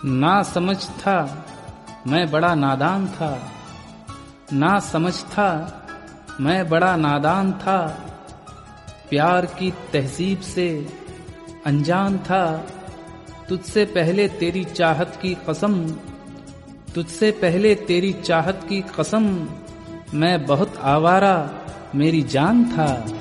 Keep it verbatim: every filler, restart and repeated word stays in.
ना समझ था मैं बड़ा नादान था, ना समझ था मैं बड़ा नादान था, प्यार की तहजीब से अनजान था। तुझसे पहले तेरी चाहत की कसम, तुझसे पहले तेरी चाहत की कसम, मैं बहुत आवारा मेरी जान था।